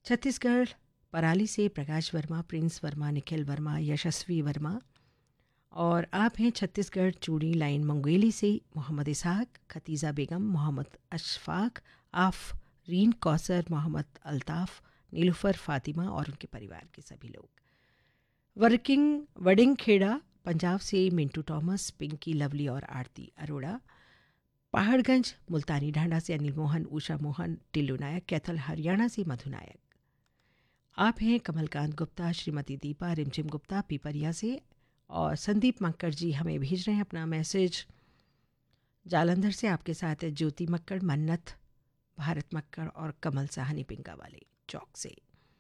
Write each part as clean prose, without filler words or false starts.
छत्तीसगढ़ पराली से प्रकाश वर्मा, प्रिंस वर्मा, निखिल वर्मा, यशस्वी वर्मा। और आप हैं छत्तीसगढ़ चूड़ी लाइन मंगेली से मोहम्मद इसहाक, खतीजा बेगम, मोहम्मद अशफाक, आफरीन कौसर, मोहम्मद अल्ताफ़, नीलुफर फातिमा और उनके परिवार के सभी लोग। वडिंग खेड़ा पंजाब से मिंटू टॉमस, पिंकी लवली और आरती अरोड़ा। पहाड़गंज मुल्तानी ढांडा से अनिल मोहन, उषा मोहन, टिल्लू नायक, कैथल हरियाणा से मधु नायक। आप हैं कमलकांत गुप्ता, श्रीमती दीपा रिमझिम गुप्ता पीपरिया से। और संदीप मक्कड़ जी हमें भेज रहे हैं अपना मैसेज जालंधर से। आपके साथ है ज्योति मक्कड़, मन्नत, भारत मक्कड़ और कमल साहनी पिंगा वाले चौक से।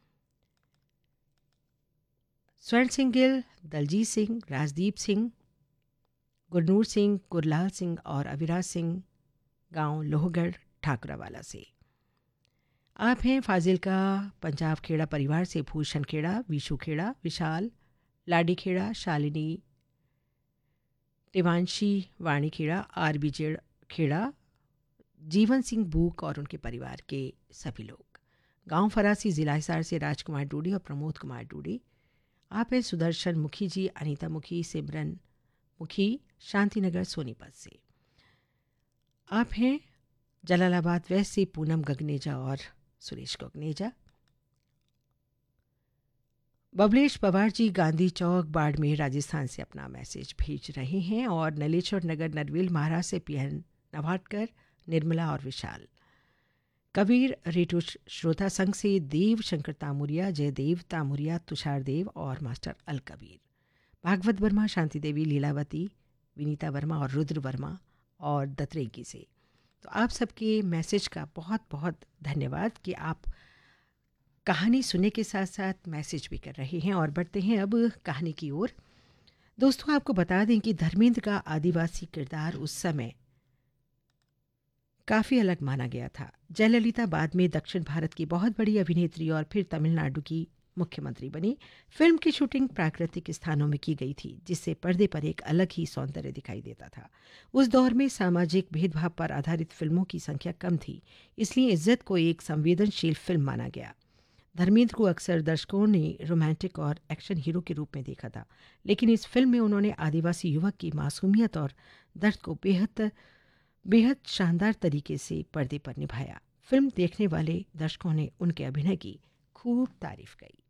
स्वर्ण सिंह गिल, दलजीत सिंह, राजदीप सिंह, गुरनूर सिंह, गुरलाल सिंह और अविराज सिंह गांव लोहगढ़ ठाकुरावाला से। आप हैं फाजिलका पंजाब खेड़ा परिवार से भूषण खेड़ा, विशु खेड़ा, विशाल, लाडी खेड़ा, शालिनी, टिवांशी, वाणी खेड़ा, आरबी खेड़ा, जीवन सिंह बूक और उनके परिवार के सभी लोग। गांव फरासी जिला हिसार से राजकुमार डूडी और प्रमोद कुमार डूडी। आप हैं सुदर्शन मुखी जी, अनीता मुखी, सिमरन मुखी, शांतिनगर सोनीपत से। आप हैं जलालाबाद वेस्ट से पूनम गगनेजा और सुरेश गगनेजा। बबलेश पवार जी गांधी चौक बाड़मेर राजस्थान से अपना मैसेज भेज रहे हैं। और नलेश्वर नगर नरवेल महाराज से पीएन नवाटकर, निर्मला और विशाल। कबीर रेटो श्रोता संघ से देव शंकर तामुरिया, जयदेव तामुरिया, तुषार देव और मास्टर अल कबीर। भागवत वर्मा, शांति देवी, लीलावती, विनीता वर्मा और रुद्र वर्मा और दत्रेगी से। तो आप सबके मैसेज का बहुत बहुत धन्यवाद कि आप कहानी सुनने के साथ साथ मैसेज भी कर रहे हैं। और बढ़ते हैं अब कहानी की ओर। दोस्तों, आपको बता दें कि धर्मेंद्र का आदिवासी किरदार उस समय काफ़ी अलग माना गया था। जयललिता बाद में दक्षिण भारत की बहुत बड़ी अभिनेत्री और फिर तमिलनाडु की मुख्यमंत्री बनी। फिल्म की शूटिंग प्राकृतिक स्थानों में की गई थी, जिससे पर्दे पर एक अलग ही सौंदर्य दिखाई देता था। उस दौर में सामाजिक भेदभाव पर आधारित फिल्मों की संख्या कम थी, इसलिए इज्जत को एक संवेदनशील फिल्म माना गया। धर्मेंद्र को अक्सर दर्शकों ने रोमांटिक और एक्शन हीरो के रूप में देखा था, लेकिन इस फिल्म में उन्होंने आदिवासी युवक की मासूमियत और दर्द को बेहद शानदार तरीके से पर्दे पर निभाया। फिल्म देखने वाले दर्शकों ने उनके अभिनय की खूब तारीफ की।